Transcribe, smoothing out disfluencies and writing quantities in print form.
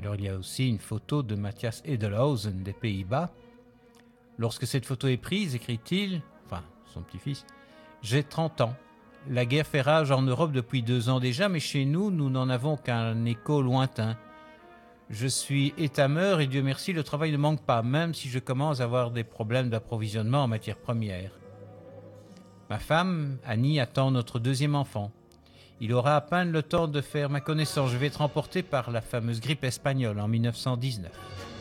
Alors il y a aussi une photo de Matthias Edelhausen des Pays-Bas. Lorsque cette photo est prise, écrit-il, enfin son petit-fils, « J'ai 30 ans. La guerre fait rage en Europe depuis 2 ans déjà, mais chez nous, nous n'en avons qu'un écho lointain. Je suis étameur et Dieu merci, le travail ne manque pas, même si je commence à avoir des problèmes d'approvisionnement en matières premières. Ma femme, Annie, attend notre 2e enfant. Il aura à peine le temps de faire ma connaissance. Je vais être emporté par la fameuse grippe espagnole en 1919.